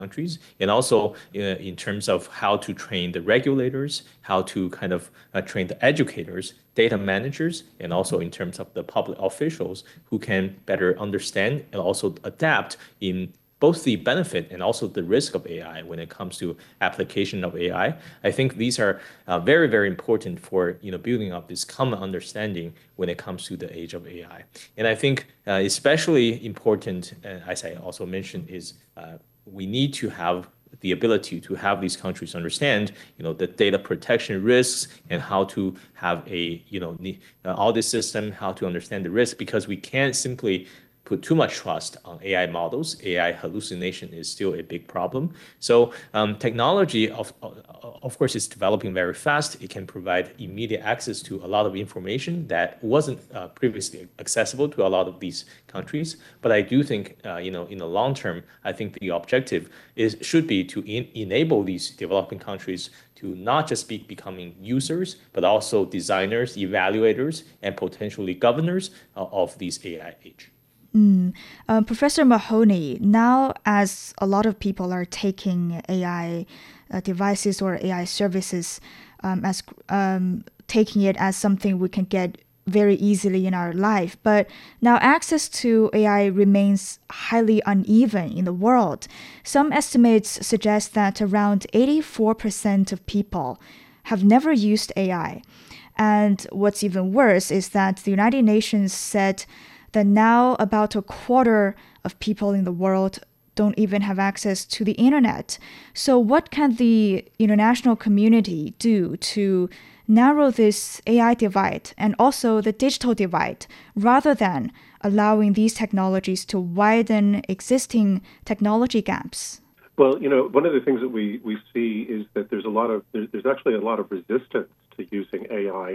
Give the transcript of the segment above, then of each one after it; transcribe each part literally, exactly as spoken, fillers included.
countries, and also uh, in terms of how to train the regulators, how to kind of uh, train the educators, data managers, and also in terms of the public officials who can better understand and also adapt in both the benefit and also the risk of A I when it comes to application of A I. I I think these are uh, very, very important for you know building up this common understanding when it comes to the age of A I. And I think uh, especially important, uh, as I also mentioned, is uh, we need to have the ability to have these countries understand, you know, the data protection risks and how to have a, you know, uh, audit system, how to understand the risk, because we can't simply put too much trust on A I models. A I hallucination is still a big problem. So um, technology, of, of course, is developing very fast. It can provide immediate access to a lot of information that wasn't uh, previously accessible to a lot of these countries. But I do think, uh, you know, in the long term, I think the objective is should be to in, enable these developing countries to not just be becoming users, but also designers, evaluators, and potentially governors uh, of this A I age. Mm. Uh, Professor Mahoney, now as a lot of people are taking A I uh, devices or A I services um, as um, taking it as something we can get very easily in our life, but now access to A I remains highly uneven in the world. Some estimates suggest that around eighty-four percent of people have never used A I. And what's even worse is that the United Nations said that now about a quarter of people in the world don't even have access to the internet. So what can the international community do to narrow this A I divide and also the digital divide rather than allowing these technologies to widen existing technology gaps? Well, you know, one of the things that we, we see is that there's a lot of there's, there's actually a lot of resistance to using A I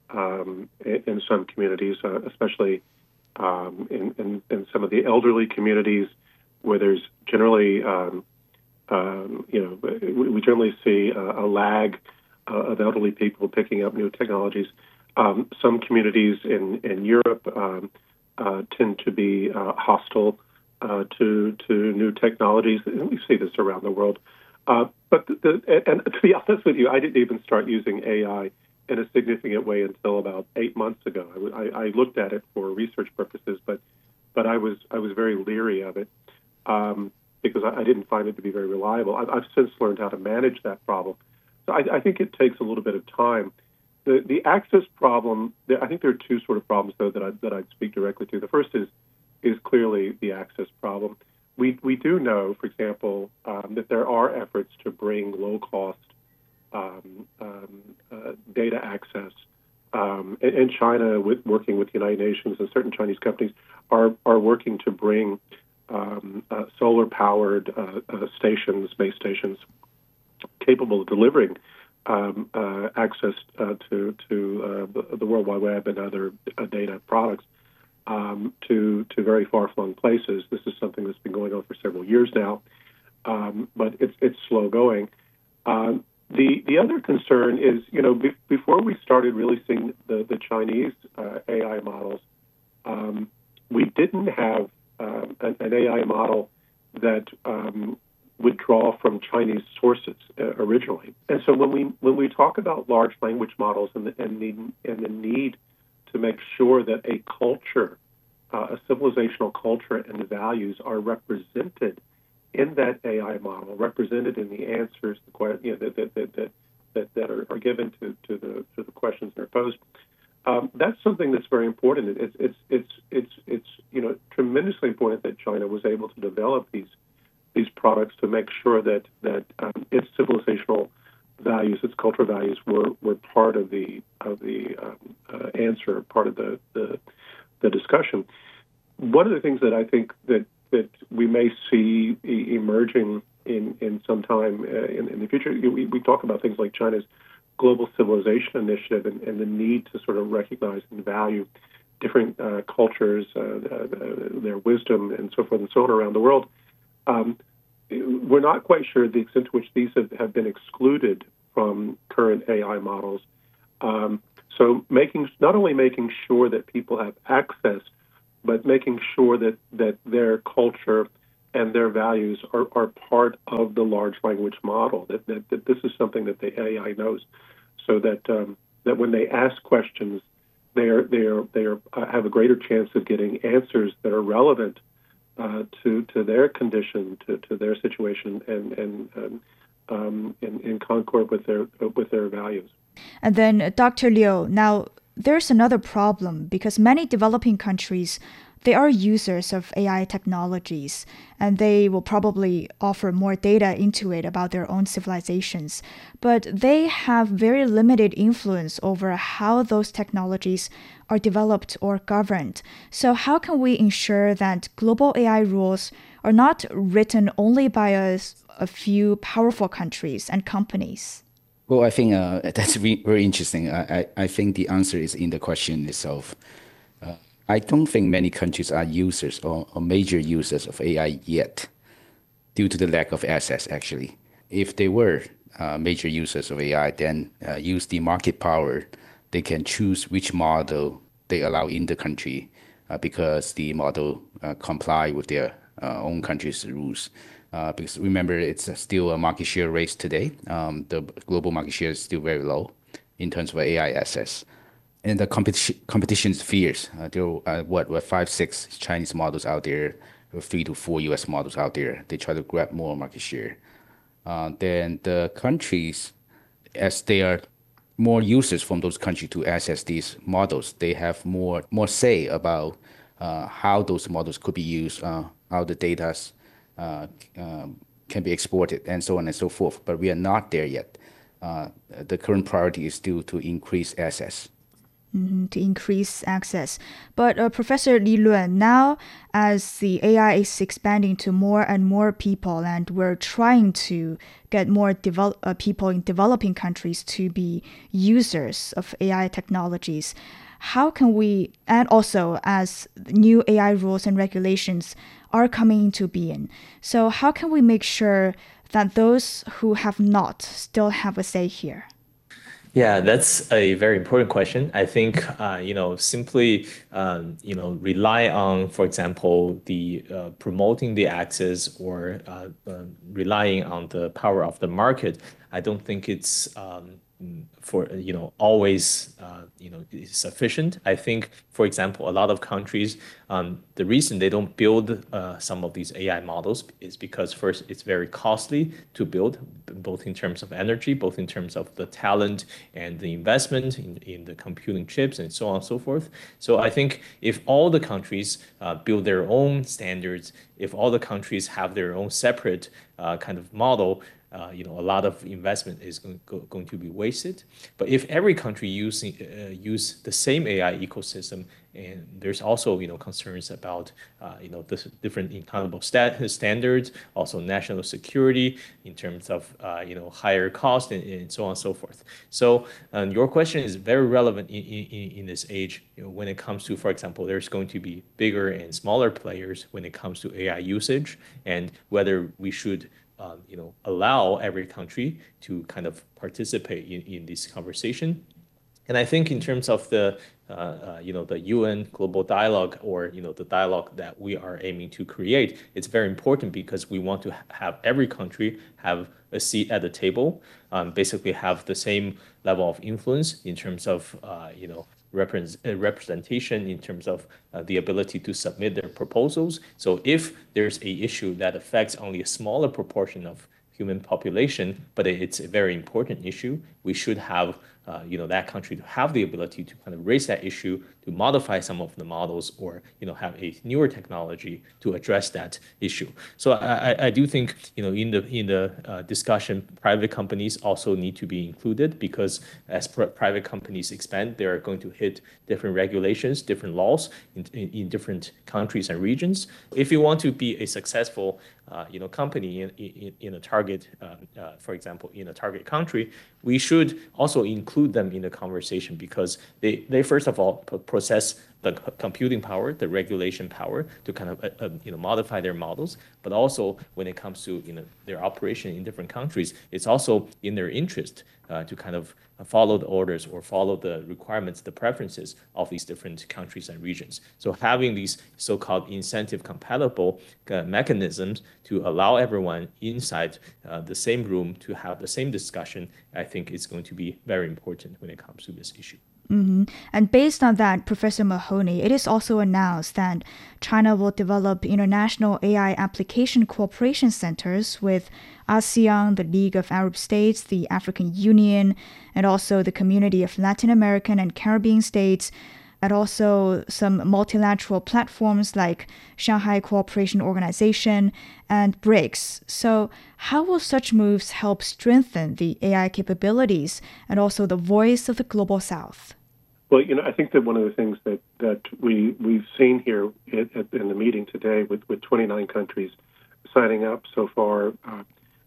um, in, in some communities, uh, especially um, in, in, in some of the elderly communities where there's generally, um, um, you know, we, we generally see a, a lag uh, of elderly people picking up new technologies. Um, some communities in, in Europe um, uh, tend to be uh, hostile uh, to to new technologies, and we see this around the world. Uh, but the, the, and to be honest with you, I didn't even start using A I in a significant way until about eight months ago. I, I, I looked at it for research purposes, but but I was I was very leery of it um, because I, I didn't find it to be very reliable. I, I've since learned how to manage that problem. So I, I think it takes a little bit of time. The the access problem, I think there are two sort of problems though that I that I'd speak directly to. The first is is clearly the access problem. We we do know, for example, um, that there are efforts to bring low cost um, um, uh, data access. Um, and, and China, with working with the United Nations, and certain Chinese companies are are working to bring um, uh, solar powered uh, uh, stations, base stations, capable of delivering um, uh, access uh, to to uh, the, the World Wide Web and other uh, data products um, to to very far flung places. This is something that's been going on for several years now, um, but it's it's slow going. Um, the the other concern is, you know, be, before we started really seeing the the Chinese uh, A I models, um, we didn't have um, an, an A I model that um, would draw from Chinese sources uh, originally. And so when we when we talk about large language models and the and the, and the need to make sure that a culture, uh, a civilizational culture and the values are represented in that A I model, represented in the answers, the que- you know, that that that that, that are, are given to, to the to the questions that are posed. Um, that's something that's very important. It's it's it's it's it's you know tremendously important that China was able to develop these these products to make sure that that um, its civilizational values, its cultural values, were, were part of the of the um, uh, answer, part of the, the the discussion. One of the things that I think that that we may see e- emerging in in some time uh, in, in the future, we, we talk about things like China's Global Civilization Initiative and, and the need to sort of recognize and value different uh, cultures, uh, uh, their wisdom, and so forth and so on around the world. Um, we're not quite sure the extent to which these have, have been excluded from current A I models. Um, so making not only making sure that people have access, but making sure that, that their culture and their values are, are part of the large language model, that, that, that this is something that the A I knows, so that um, that when they ask questions, they are they are they are uh, have a greater chance of getting answers that are relevant uh, to to their condition, to, to their situation, and and um, um, in, in concord with their with their values. And then, uh, Doctor Liu, now there's another problem because many developing countries, they are users of A I technologies, and they will probably offer more data into it about their own civilizations. But they have very limited influence over how those technologies are developed or governed. So how can we ensure that global A I rules are not written only by a, a few powerful countries and companies? Well, I think uh, that's re- very interesting. I, I, I think the answer is in the question itself. Uh, I don't think many countries are users or, or major users of A I yet, due to the lack of access, actually. If they were uh, major users of A I, then uh, use the market power, they can choose which model they allow in the country uh, because the model uh, comply with their uh, own country's rules. Uh, because remember, it's still a market share race today. Um, the global market share is still very low in terms of A I access. And the competition competition is fierce. Uh, there are, uh, what, what, five, six Chinese models out there, or three to four U S models out there. They try to grab more market share. Uh, then the countries, as they are more users from those countries to access these models, they have more more say about uh, how those models could be used, uh, how the data uh, um, can be exported, and so on and so forth. But we are not there yet. Uh, the current priority is still to increase access. Mm-hmm, to increase access. But uh, Professor Li Luan, now as the A I is expanding to more and more people, and we're trying to get more develop, uh, people in developing countries to be users of A I technologies, how can we, and also as new A I rules and regulations are coming into being, so how can we make sure that those who have not still have a say here? Yeah, that's a very important question. I think, uh, you know, simply, um, you know, rely on, for example, the uh, promoting the access or uh, uh, relying on the power of the market. I don't think it's um, for, you know, always, uh, you know, is sufficient. I think, for example, a lot of countries, um, the reason they don't build uh, some of these A I models is because first, it's very costly to build, both in terms of energy, both in terms of the talent and the investment in, in the computing chips and so on and so forth. So I think if all the countries uh, build their own standards, if all the countries have their own separate uh, kind of model, Uh, you know, a lot of investment is going, go, going to be wasted. But if every country using uh, use the same A I ecosystem, and there's also, you know, concerns about, uh, you know, the different accountable stat standards, also national security in terms of, uh, you know, higher cost and, and so on and so forth. So um, your question is very relevant in, in, in this age, you know, when it comes to, for example, there's going to be bigger and smaller players when it comes to A I usage, and whether we should Um, you know, allow every country to kind of participate in, in this conversation. And I think in terms of the, uh, uh, you know, the U N global dialogue, or, you know, the dialogue that we are aiming to create, it's very important because we want to ha have every country have a seat at the table, um, basically have the same level of influence in terms of, uh, you know, representation in terms of uh, the ability to submit their proposals. So if there's a issue that affects only a smaller proportion of human population, but it's a very important issue, we should have uh, you know, that country to have the ability to kind of raise that issue, to modify some of the models, or, you know, have a newer technology to address that issue. So I, I do think, you know, in the in the uh, discussion, private companies also need to be included, because as pr private companies expand, they are going to hit different regulations, different laws in, in, in different countries and regions. If you want to be a successful Uh, you know, company in, in, in a target, uh, uh, for example, in a target country, we should also include them in the conversation, because they, they first of all process the c- computing power, the regulation power to kind of uh, uh, you know modify their models, but also when it comes to you know their operation in different countries, it's also in their interest uh, to kind of follow the orders or follow the requirements, the preferences of these different countries and regions. So having these so-called incentive compatible uh, mechanisms to allow everyone inside uh, the same room to have the same discussion, I think is going to be very important when it comes to this issue. Mm-hmm. And based on that, Professor Mahoney, it is also announced that China will develop international A I application cooperation centers with ASEAN, the League of Arab States, the African Union, and also the Community of Latin American and Caribbean States, and also some multilateral platforms like Shanghai Cooperation Organization and BRICS. So how will such moves help strengthen the A I capabilities and also the voice of the Global South? Well, you know, I think that one of the things that, that we, we've seen here at, at, in the meeting today with, with twenty-nine countries signing up so far, uh,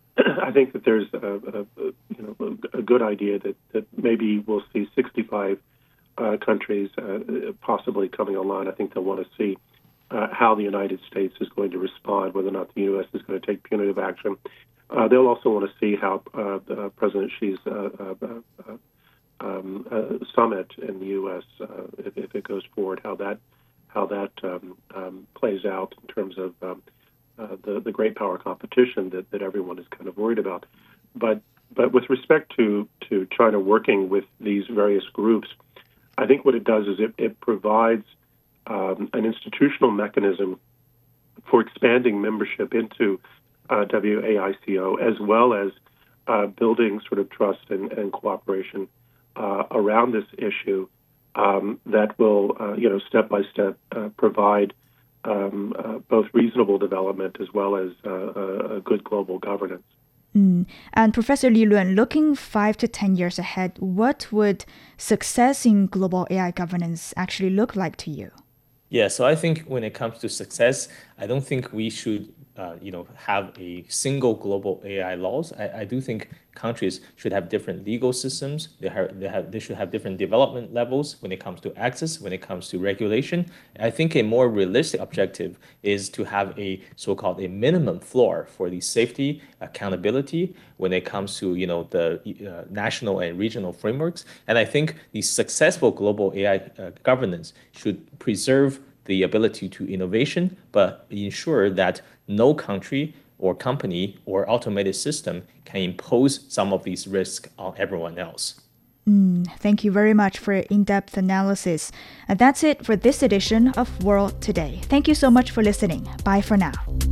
I think that there's a, a, a, you know, a good idea that, that maybe we'll see sixty-five uh, countries uh, possibly coming online. I think they'll want to see uh, how the United States is going to respond, whether or not the U S is going to take punitive action. Uh, they'll also want to see how uh, uh, President Xi's uh, uh, uh, Um, uh, summit in the U S uh, if, if it goes forward, how that how that um, um, plays out in terms of um, uh, the the great power competition that, that everyone is kind of worried about. But but with respect to, to China working with these various groups, I think what it does is it, it provides um, an institutional mechanism for expanding membership into uh, W A I C O, as well as uh, building sort of trust and, and cooperation Uh, around this issue um, that will, uh, you know, step by step uh, provide um, uh, both reasonable development as well as uh, uh, good global governance. Mm. And Professor Li Lun, looking five to ten years ahead, what would success in global A I governance actually look like to you? Yeah, so I think when it comes to success, I don't think we should, uh, you know, have a single global A I laws. I, I do think countries should have different legal systems. They have, they have, they should have different development levels when it comes to access, when it comes to regulation. I think a more realistic objective is to have a so-called a minimum floor for the safety, accountability when it comes to, you know, the uh, national and regional frameworks. And I think the successful global A I uh, governance should preserve the ability to innovation, but ensure that no country or company or automated system can impose some of these risks on everyone else. Mm, thank you very much for your in-depth analysis. And that's it for this edition of World Today. Thank you so much for listening. Bye for now.